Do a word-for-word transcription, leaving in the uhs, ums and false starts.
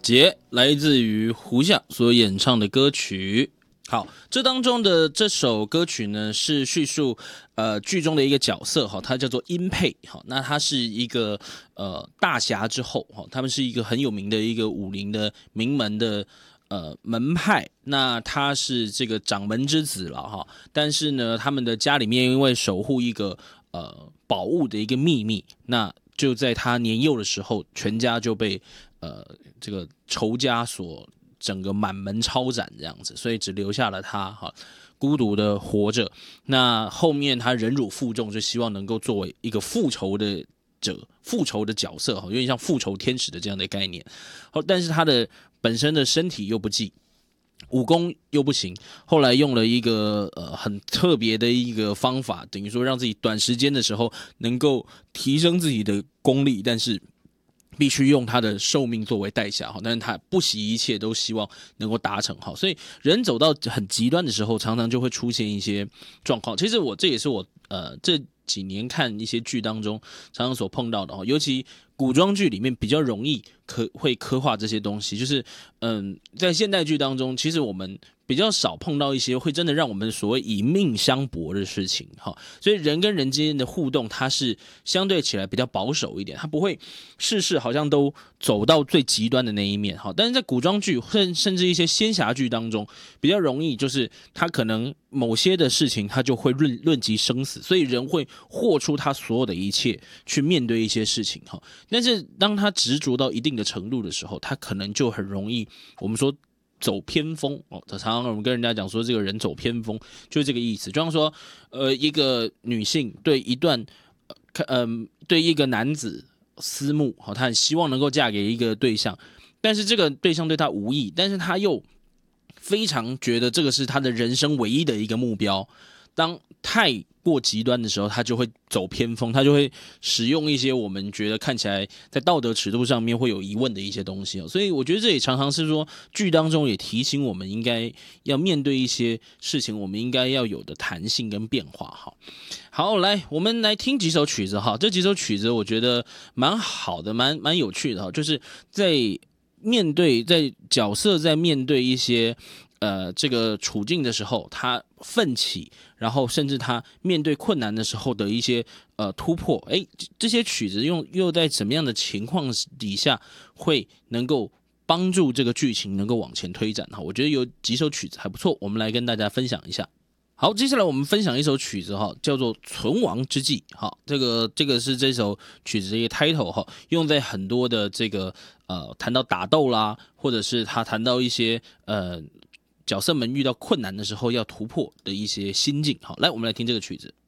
节来自于胡夏所演唱的歌曲。好，这当中的这首歌曲呢，是叙述呃剧中的一个角色哈，他叫做殷沛。好，那他是一个呃大侠之后哈，他们是一个很有名的一个武林的名门的呃门派。那他是这个掌门之子了哈，但是呢，他们的家里面因为守护一个呃宝物的一个秘密，那就在他年幼的时候，全家就被呃这个仇家所整个满门抄斩这样子，所以只留下了他哈，孤独的活着。那后面他忍辱负重，就希望能够作为一个复仇的者、复仇的角色哈，有点像复仇天使的这样的概念。好，但是他的本身的身体又不济，武功又不行，后来用了一个呃很特别的一个方法，等于说让自己短时间的时候能够提升自己的功力，但是必须用他的寿命作为代价，但是他不惜一切都希望能够达成。所以人走到很极端的时候，常常就会出现一些状况。其实我这也是我呃这几年看一些剧当中常常所碰到的，尤其古装剧里面比较容易刻会刻画这些东西。就是嗯，在现代剧当中，其实我们比较少碰到一些会真的让我们所谓以命相搏的事情，所以人跟人之间的互动，它是相对起来比较保守一点，它不会事事好像都走到最极端的那一面。但是在古装剧甚至一些仙侠剧当中，比较容易就是他可能某些的事情他就会论论及生死，所以人会豁出他所有的一切去面对一些事情。但是当他执着到一定的程度的时候，他可能就很容易我们说走偏锋哦，常常我们跟人家讲说这个人走偏锋，就是这个意思。就像说，呃，一个女性对一段，呃，对一个男子思慕，好，她很希望能够嫁给一个对象，但是这个对象对她无益，但是她又非常觉得这个是她的人生唯一的一个目标。当太过极端的时候，他就会走偏锋，他就会使用一些我们觉得看起来在道德尺度上面会有疑问的一些东西。所以我觉得这也常常是说剧当中也提醒我们应该要面对一些事情，我们应该要有的弹性跟变化。好，来我们来听几首曲子哈，这几首曲子我觉得蛮好的，蛮蛮有趣的哈，就是在面对在角色在面对一些呃，这个处境的时候，他奋起，然后甚至他面对困难的时候的一些呃突破，哎，这些曲子用又在怎么样的情况底下会能够帮助这个剧情能够往前推展？哈，我觉得有几首曲子还不错，我们来跟大家分享一下。好，接下来我们分享一首曲子哈，叫做《存亡之际》。好，这个这个是这首曲子的一个 title 哈，用在很多的这个呃谈到打斗啦，或者是他谈到一些呃。角色们遇到困难的时候要突破的一些心境。好，来我们来听这个曲子。